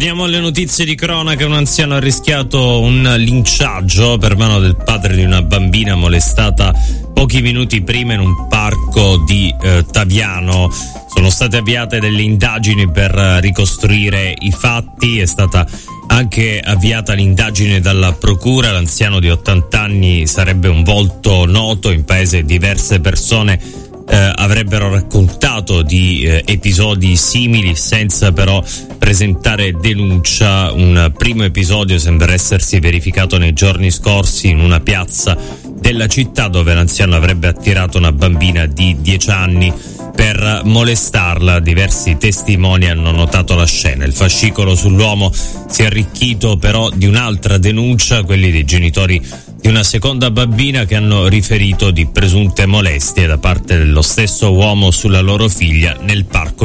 Torniamo alle notizie di cronaca. Un anziano ha rischiato un linciaggio per mano del padre di una bambina molestata pochi minuti prima in un parco di Taviano. Sono state avviate delle indagini per ricostruire i fatti. È stata anche avviata l'indagine dalla procura. L'anziano di 80 anni sarebbe un volto noto in paese. Diverse persone avrebbero raccontato di episodi simili senza però presentare denuncia. Un primo episodio sembra essersi verificato nei giorni scorsi in una piazza della città, dove l'anziano avrebbe attirato una bambina di 10 anni per molestarla. Diversi testimoni hanno notato la scena. Il fascicolo sull'uomo si è arricchito però di un'altra denuncia, quelli dei genitori di una seconda bambina, che hanno riferito di presunte molestie da parte dello stesso uomo sulla loro figlia nel parco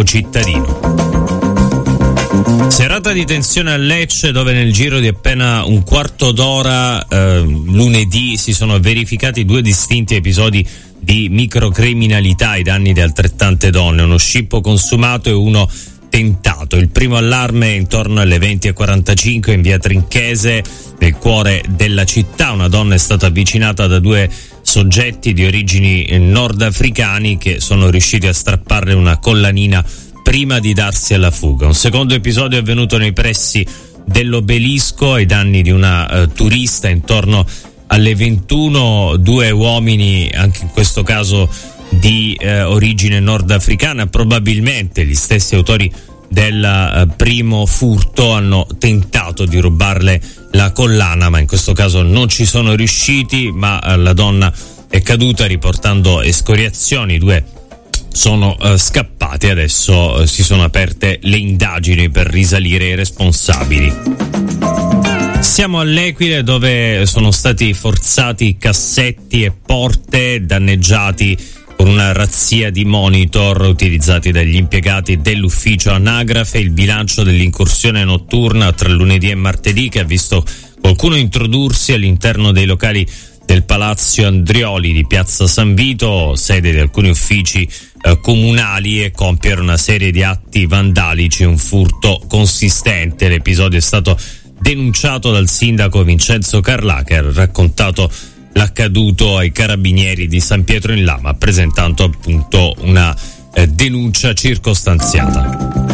cittadino. Serata di tensione a Lecce, dove nel giro di appena un quarto d'ora lunedì si sono verificati 2 distinti episodi di microcriminalità ai danni di altrettante donne, uno scippo consumato e uno tentato. Il primo allarme intorno alle 20:45 in via Trinchese, nel cuore della città. Una donna è stata avvicinata da 2 soggetti di origini nordafricani che sono riusciti a strapparle una collanina prima di darsi alla fuga. Un secondo episodio è avvenuto nei pressi dell'obelisco ai danni di una turista intorno alle 21. 2 uomini, anche in questo caso di origine nordafricana, probabilmente gli stessi autori del primo furto, hanno tentato di rubarle la collana, ma in questo caso non ci sono riusciti, ma la donna è caduta riportando escoriazioni. I 2 sono scappati. Adesso si sono aperte le indagini per risalire i responsabili. Siamo all'Equile, dove sono stati forzati cassetti e porte danneggiati con una razzia di monitor utilizzati dagli impiegati dell'ufficio anagrafe. Il bilancio dell'incursione notturna tra lunedì e martedì, che ha visto qualcuno introdursi all'interno dei locali del Palazzo Andrioli di Piazza San Vito, sede di alcuni uffici comunali, e compiere una serie di atti vandalici, un furto consistente. L'episodio è stato denunciato dal sindaco Vincenzo Carlà, che ha raccontato l'accaduto ai carabinieri di San Pietro in Lama, presentando appunto una denuncia circostanziata.